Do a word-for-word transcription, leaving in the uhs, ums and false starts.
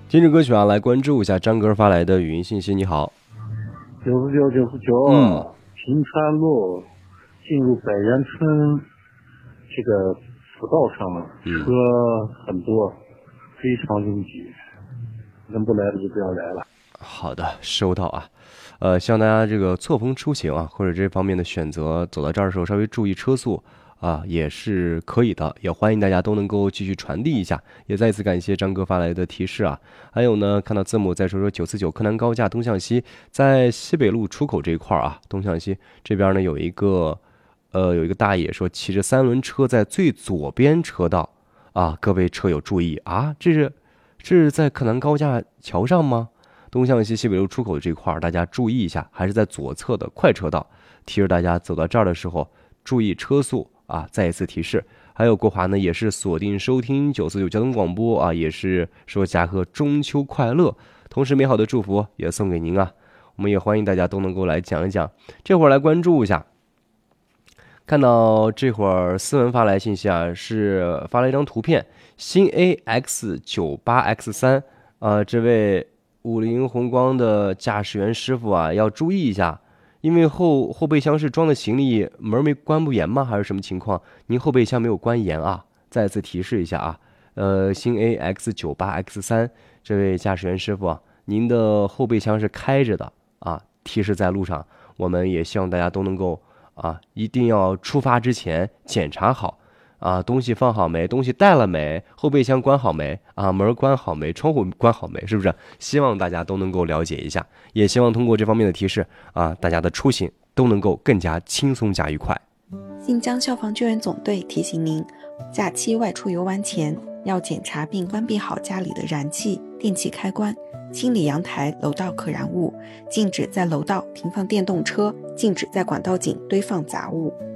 今日歌曲啊，来关注一下张哥发来的语音信息。你好， 九十九九十九， 嗯， 平川路进入百元村这个辅道上，车很多，非常拥挤，能不来的就不要来了。 好的，收到啊。呃，希望大家这个错峰出行啊，或者这方面的选择，走到这儿的时候稍微注意车速啊，也是可以的。也欢迎大家都能够继续传递一下。也再一次感谢张哥发来的提示啊。还有呢，看到字母再说说九四九柯南高架东向西，在西北路出口这一块啊，东向西这边呢有一个呃有一个大爷说骑着三轮车在最左边车道啊，各位车友注意啊，这是这是在柯南高架桥上吗？东向西西北路出口这块大家注意一下，还是在左侧的快车道。提示大家走到这儿的时候注意车速啊！再一次提示。还有国华呢，也是锁定收听九四九交通广播啊，也是说嘉禾中秋快乐，同时美好的祝福也送给您啊！我们也欢迎大家都能够来讲一讲。这会儿来关注一下，看到这会儿思文发来信息啊，是发了一张图片，新 A X 九八 X 三啊，这位五菱宏光的驾驶员师傅啊，要注意一下，因为后后备箱是装的行李，门没关不严吗？还是什么情况？您后备箱没有关严啊？再次提示一下啊，呃，新 A X 九八 X 三这位驾驶员师傅啊，您的后备箱是开着的啊，提示在路上，我们也希望大家都能够啊，一定要出发之前检查好。啊，东西放好没？东西带了没？后备箱关好没？啊，门关好没？窗户关好没？是不是？希望大家都能够了解一下，也希望通过这方面的提示啊，大家的出行都能够更加轻松加愉快。 新疆消防救援总队提醒您，假期外出游玩前要检查并关闭好家里的燃气、电器开关，清理阳台、楼道可燃物，禁止在楼道停放电动车，禁止在管道井堆放杂物。